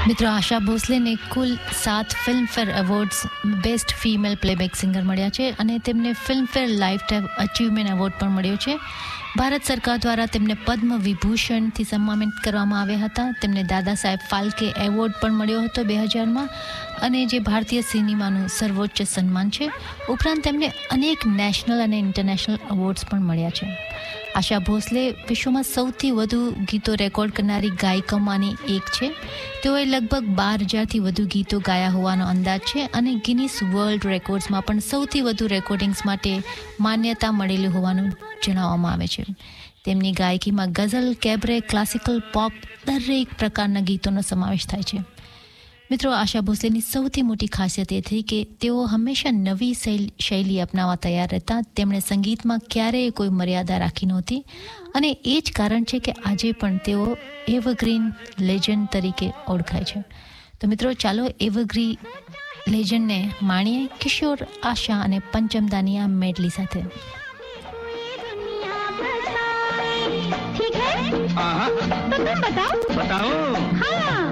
મિત્રો આશા ભોસલેને કુલ 7 Filmfare awards best female playback singer મળ્યા છે અને તેમને Filmfare life time achievement award પણ મળ્યો છે. ભારત સરકાર દ્વારા તેમને પદ્મ વિભૂષણથી સન્માનિત કરવામાં આવ્યા હતા. તેમને દાદા સાહેબ ફાલ્કે એવોર્ડ પણ મળ્યો હતો 2000માં અને જે ભારતીય સિનેમાનું સર્વોચ્ચ સન્માન છે. ઉપરાંત તેમને અનેક નેશનલ અને ઇન્ટરનેશનલ એવોર્ડ્સ પણ મળ્યા છે. આશા ભોસલે વિશ્વમાં સૌથી વધુ ગીતો રેકોર્ડ કરનારી ગાયકોમાંની એક છે. તેઓએ લગભગ 12,000થી વધુ ગીતો ગાયા હોવાનો અંદાજ છે અને ગિનીસ વર્લ્ડ રેકોર્ડ્સમાં પણ સૌથી વધુ રેકોર્ડિંગ્સ માટે માન્યતા મળેલી હોવાનું જણાવવામાં આવે છે. તેમની ગાયકીમાં ગઝલ, કેબરે, ક્લાસિકલ, પોપ દરેક પ્રકારના ગીતોનો સમાવેશ થાય છે. મિત્રો આશા ભોસલેની સૌથી મોટી ખાસિયત એ થઈ કે તેઓ હંમેશા નવી શૈલી અપનાવવા તૈયાર રહેતા. તેમણે સંગીતમાં ક્યારેય કોઈ મર્યાદા રાખી નહોતી અને એ જ કારણ છે કે આજે પણ તેઓ એવરગ્રીન લેજન્ડ તરીકે ઓળખાય છે. તો મિત્રો ચાલો એવરગ્રીન લેજન્ડને માણીએ કિશોર, આશા અને પંચમદાની આ મેડલી સાથે. ठीक है? तो तुम बताओ. बताओ. हाँ.